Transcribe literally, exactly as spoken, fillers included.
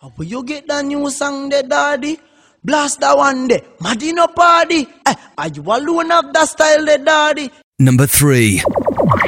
Where you get that new song there, daddy? Blast that one there. Madino party. Eh, are you alone of that style there, daddy? Number three.